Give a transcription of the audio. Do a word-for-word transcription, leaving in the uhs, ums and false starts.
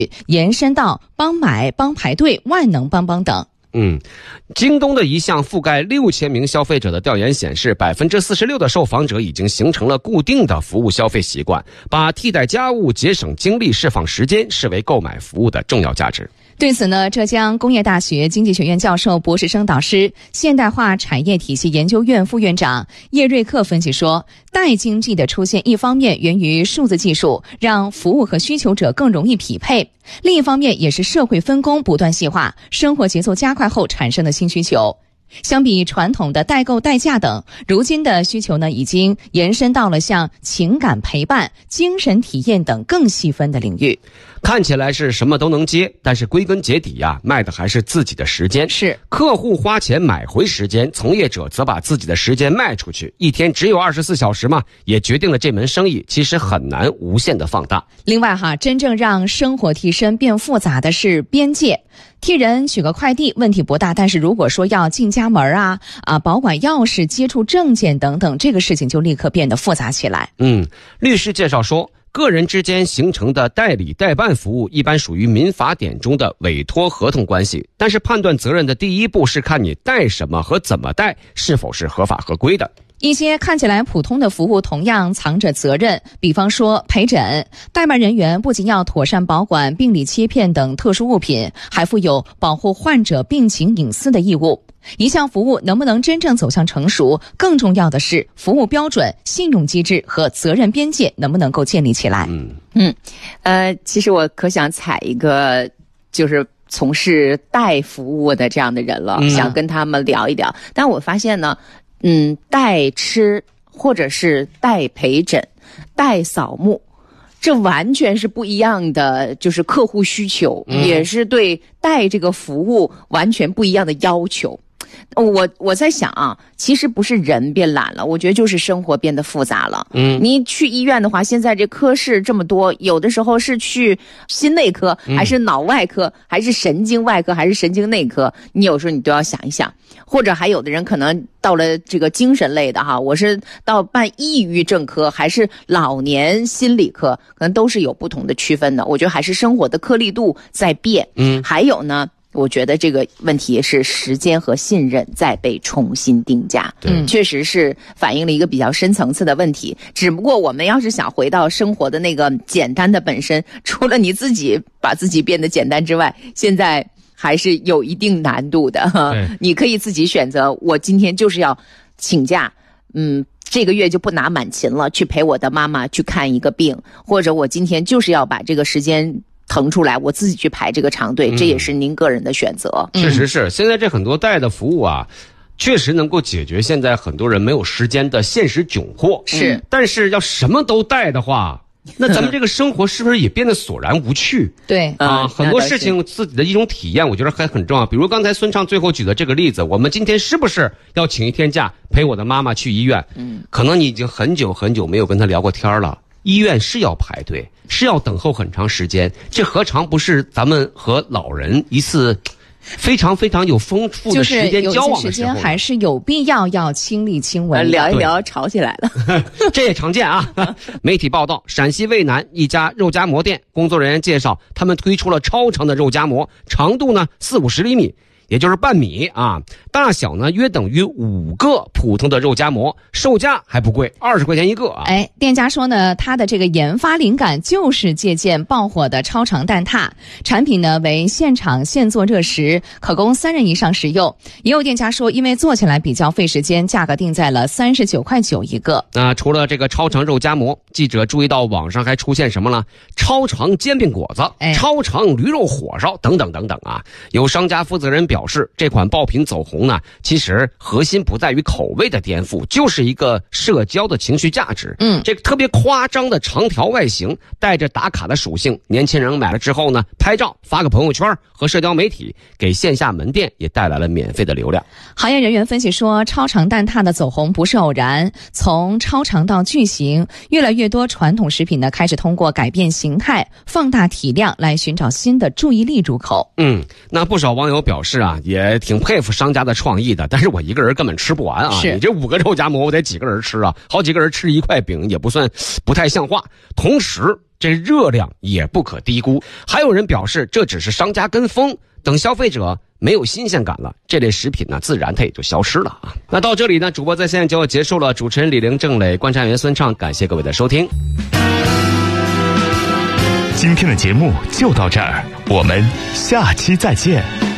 延伸到帮买、帮排队、万能帮帮等。 嗯，京东的一项覆盖六千名消费者的调研显示，百分之四十六的受访者已经形成了固定的服务消费习惯，把替代家务、节省精力、释放时间视为购买服务的重要价值。 对此呢，浙江工业大学经济学院教授、博士生导师、现代化产业体系研究院副院长叶瑞克分析说，代经济的出现，一方面源于数字技术让服务和需求者更容易匹配，另一方面也是社会分工不断细化、生活节奏加快后产生的新需求。相比传统的代购代驾等，如今的需求呢，已经延伸到了像情感陪伴、精神体验等更细分的领域。 看起来是什么都能接，但是归根结底呀、啊，卖的还是自己的时间。 是客户花钱买回时间，从业者则把自己的时间卖出去。一天只有二十四小时嘛，也决定了这门生意其实很难无限的放大。 另外哈，真正让生活替身变复杂的是边界。替人取个快递问题不大，但是如果说要进家门啊啊，保管钥匙、接触证件等等，这个事情就立刻变得复杂起来。 嗯，律师介绍说，个人之间形成的代理代办服务一般属于民法典中的委托合同关系，但是判断责任的第一步是看你代什么和怎么代是否是合法合规的。 一些看起来普通的服务同样藏着责任，比方说陪诊，代办人员不仅要妥善保管病理切片等特殊物品，还负有保护患者病情隐私的义务。一项服务能不能真正走向成熟，更重要的是服务标准、信用机制和责任边界能不能够建立起来。 嗯嗯，呃，其实我可想踩一个就是从事代服务的这样的人了，嗯、想跟他们聊一聊。但我发现呢，嗯，代吃或者是代陪诊、代扫墓，这完全是不一样的，就是客户需求，嗯、也是对代这个服务完全不一样的要求。我我在想啊，其实不是人变懒了，我觉得就是生活变得复杂了。嗯，你去医院的话，现在这科室这么多，有的时候是去心内科，还是脑外科，嗯、还是神经外科，还是神经内科，你有时候你都要想一想。或者还有的人可能到了这个精神类的哈，我是到办抑郁症科还是老年心理科，可能都是有不同的区分的。我觉得还是生活的颗粒度在变。嗯，还有呢。我觉得这个问题是时间和信任在被重新定价，对，确实是反映了一个比较深层次的问题。只不过我们要是想回到生活的那个简单的本身，除了你自己把自己变得简单之外，现在还是有一定难度的哈。你可以自己选择，我今天就是要请假，嗯。这个月就不拿满勤了，去陪我的妈妈去看一个病，或者我今天就是要把这个时间腾出来，我自己去排这个长队，这也是您个人的选择。 嗯、确实是，现在这很多代的服务啊，确实能够解决现在很多人没有时间的现实窘迫。 是、嗯， 但是要什么都代的话，那咱们这个生活是不是也变得索然无趣？ 对啊，很多事情自己的一种体验，我觉得还很重要。比如刚才孙畅最后举的这个例子，我们今天是不是要请一天假陪我的妈妈去医院？嗯，可能你已经很久很久没有跟她聊过天了。医院是要排队，是要等候很长时间，这何尝不是咱们和老人一次非常非常有丰富的时间交往的时候？ 就是有些时间还是有必要要亲力亲为， 聊一聊吵起来了， 这也常见啊。媒体报道，陕西渭南一家肉夹馍店工作人员介绍，他们推出了超长的肉夹馍，长度呢四五十厘米。也就是半米啊，大小呢约等于五个普通的肉夹馍，售价还不贵，二十块钱一个啊。 哎，店家说呢，他的这个研发灵感就是借鉴爆火的超长蛋挞，产品呢为现场现做热食，可供三人以上食用。也有店家说，因为做起来比较费时间，价格定在了三十九块九一个。 那除了这个超长肉夹馍，记者注意到网上还出现什么呢？超长煎饼果子、哎、超长驴肉火烧等等等等啊。有商家负责人表示。表示这款爆品走红呢，其实核心不在于口味的颠覆，就是一个社交的情绪价值。嗯，这个特别夸张的长条外形，带着打卡的属性，年轻人买了之后呢，拍照发个朋友圈和社交媒体，给线下门店也带来了免费的流量。 行业人员分析说，超长蛋挞的走红不是偶然，从超长到巨型，越来越多传统食品呢开始通过改变形态、放大体量来寻找新的注意力入口。 嗯，那不少网友表示啊，也挺佩服商家的创意的，但是我一个人根本吃不完啊！你这五个肉夹馍，我得几个人吃啊？好几个人吃一块饼也不算不太像话。同时， 这热量也不可低估。还有人表示这只是商家跟风，等消费者没有新鲜感了，这类食品呢自然它也就消失了啊。那到这里呢，主播在线就要结束了。主持人李玲、郑磊，观察员孙畅，感谢各位的收听。 今天的节目就到这儿，我们下期再见。